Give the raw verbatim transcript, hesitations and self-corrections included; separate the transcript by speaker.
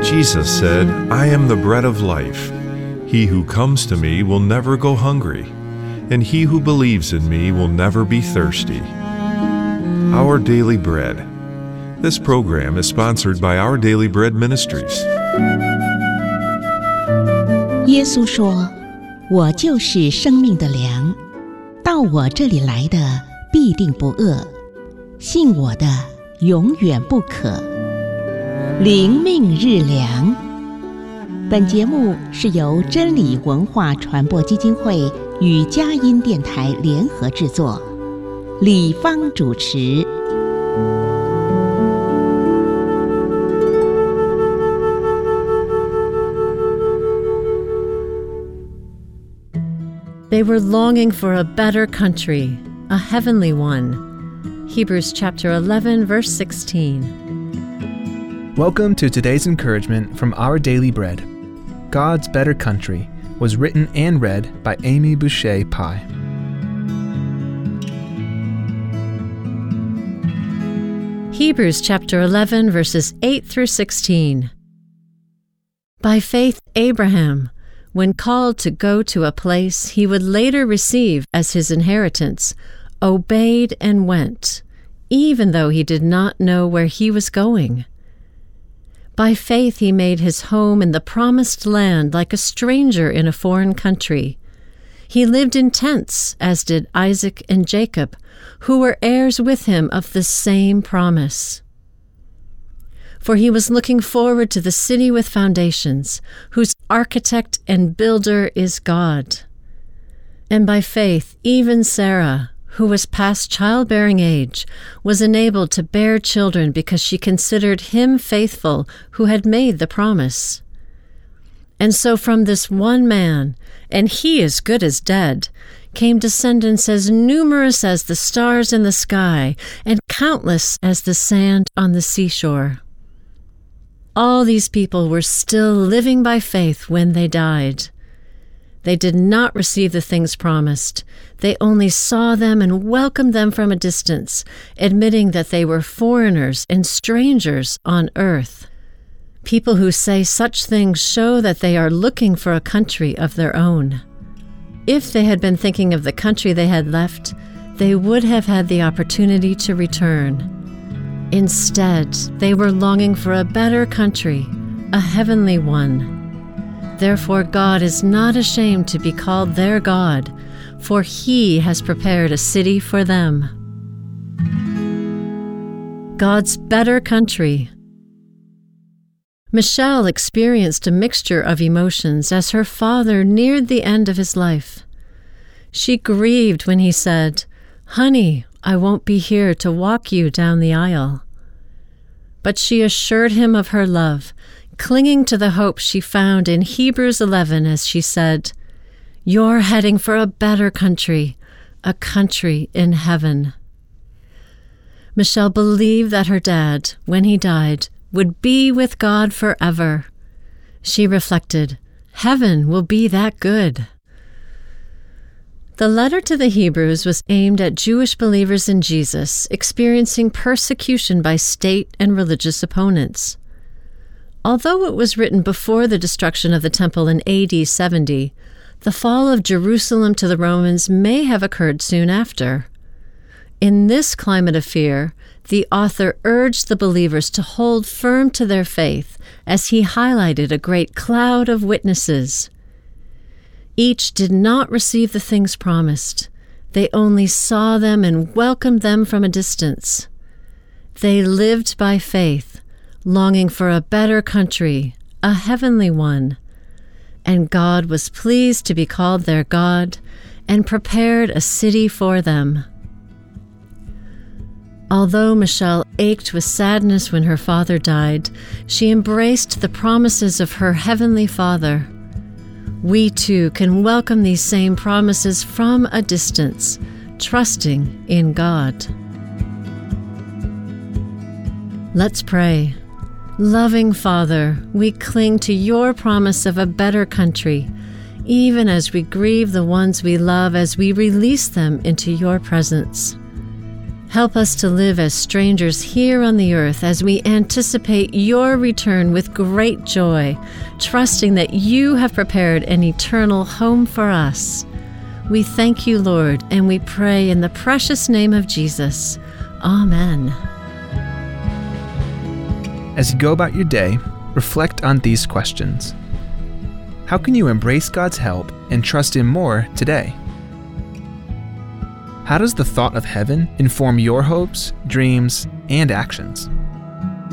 Speaker 1: Jesus said, "I am the bread of life. He who comes to me will never go hungry, and he who believes in me will never be thirsty." Our Daily Bread. This program is sponsored by Our Daily Bread Ministries.
Speaker 2: 耶稣说：“我就是生命的粮，到我这里来的必定不饿，信我的永远不渴。”灵命日粮。本节目是由真理文化传播基金会与佳音电台联合制作，李芳主持。
Speaker 3: They were longing for a better country, a heavenly one. Hebrews chapter eleven, verse sixteen.
Speaker 4: Welcome to today's encouragement from Our Daily Bread. God's Better Country was written and read by Amy Boucher Pye.
Speaker 3: Hebrews chapter eleven, verses eight through sixteen. By faith, Abraham, when called to go to a place he would later receive as his inheritance, obeyed and went, even though he did not know where he was going. By faith he made his home in the promised land like a stranger in a foreign country. He lived in tents, as did Isaac and Jacob, who were heirs with him of the same promise. For he was looking forward to the city with foundations, whose architect and builder is God. And by faith, even Sarah, who was past childbearing age, was enabled to bear children because she considered him faithful who had made the promise. And so from this one man, and he as good as dead, came descendants as numerous as the stars in the sky and countless as the sand on the seashore. All these people were still living by faith when they died. They did not receive the things promised. They only saw them and welcomed them from a distance, admitting that they were foreigners and strangers on earth. People who say such things show that they are looking for a country of their own. If they had been thinking of the country they had left, they would have had the opportunity to return. Instead, they were longing for a better country, a heavenly one. Therefore, God is not ashamed to be called their God, for He has prepared a city for them. God's better country. Michelle experienced a mixture of emotions as her father neared the end of his life. She grieved when he said, "Honey, I won't be here to walk you down the aisle." But she assured him of her love, clinging to the hope she found in Hebrews eleven as she said, "You're heading for a better country, a country in heaven." Michelle believed that her dad, when he died, would be with God forever. She reflected, "Heaven will be that good." The letter to the Hebrews was aimed at Jewish believers in Jesus experiencing persecution by state and religious opponents. Although it was written before the destruction of the temple in A D seventy, the fall of Jerusalem to the Romans may have occurred soon after. In this climate of fear, the author urged the believers to hold firm to their faith as he highlighted a great cloud of witnesses. Each did not receive the things promised. They only saw them and welcomed them from a distance. They lived by faith, longing for a better country, a heavenly one. And God was pleased to be called their God and prepared a city for them. Although Michelle ached with sadness when her father died, she embraced the promises of her heavenly Father. We too can welcome these same promises from a distance, trusting in God. Let's pray. Loving Father, we cling to your promise of a better country, even as we grieve the ones we love as we release them into your presence. Help us to live as strangers here on the earth as we anticipate your return with great joy, trusting that you have prepared an eternal home for us. We thank you, Lord, and we pray in the precious name of Jesus. Amen.
Speaker 4: As you go about your day, reflect on these questions. How can you embrace God's help and trust Him more today? How does the thought of heaven inform your hopes, dreams, and actions?